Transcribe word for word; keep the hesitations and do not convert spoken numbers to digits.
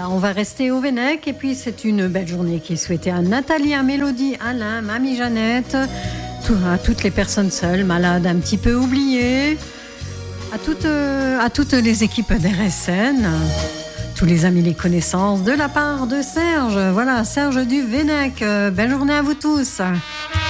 Voilà, on va rester au Vennec. Et puis, c'est une belle journée qui est souhaitée à Nathalie, à Mélodie, Alain, Mamie Jeannette, tout, à toutes les personnes seules, malades, un petit peu oubliées, à toutes, euh, à toutes les équipes d'R S N, tous les amis, les connaissances, de la part de Serge. Voilà, Serge du Vennec. Euh, belle journée à vous tous.